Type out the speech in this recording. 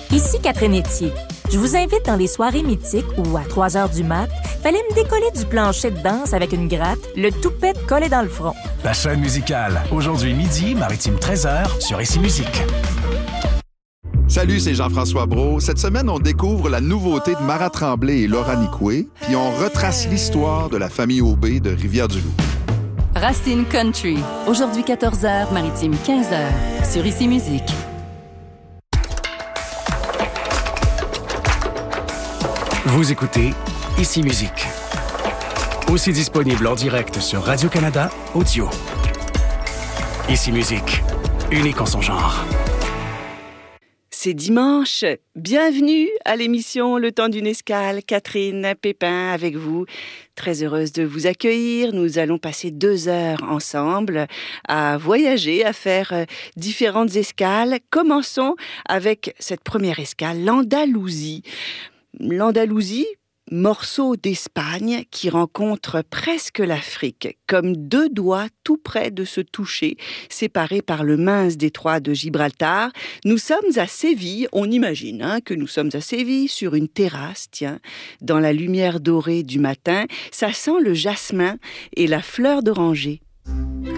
Ici Catherine Etier. Je vous invite dans les soirées mythiques où, à 3 heures du mat, fallait me décoller du plancher de danse avec une gratte, le toupette collé dans le front. La chaîne musicale. Aujourd'hui midi, Maritime 13h sur Ici Musique. Salut, c'est Jean-François Brault. Cette semaine, on découvre la nouveauté de Mara Tremblay et Laura Nicoué, puis on retrace l'histoire de la famille Aubé de Rivière-du-Loup. Racine Country. Aujourd'hui 14h, Maritime 15h sur Ici Musique. Vous écoutez Ici Musique. Aussi disponible en direct sur Radio-Canada Audio. Ici Musique. Unique en son genre. C'est dimanche. Bienvenue à l'émission Le Temps d'une escale. Catherine Pépin avec vous. Très heureuse de vous accueillir. Nous allons passer 2 heures ensemble à voyager, à faire différentes escales. Commençons avec cette première escale, l'Andalousie. L'Andalousie, morceau d'Espagne qui rencontre presque l'Afrique, comme 2 doigts tout près de se toucher, séparés par le mince détroit de Gibraltar. Nous sommes à Séville, on imagine que nous sommes à Séville, sur une terrasse, dans la lumière dorée du matin. Ça sent le jasmin et la fleur d'oranger.